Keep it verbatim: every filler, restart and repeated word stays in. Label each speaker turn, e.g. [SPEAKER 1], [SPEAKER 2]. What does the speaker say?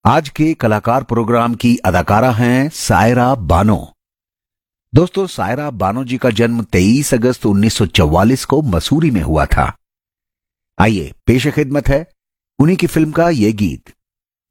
[SPEAKER 1] आज के कलाकार प्रोग्राम की अदाकारा हैं सायरा बानो। दोस्तों, सायरा बानो जी का जन्म तेईस अगस्त उन्नीस सौ चौवालीस को मसूरी में हुआ था। आइए पेश खिदमत है उन्हीं की फिल्म का ये गीत।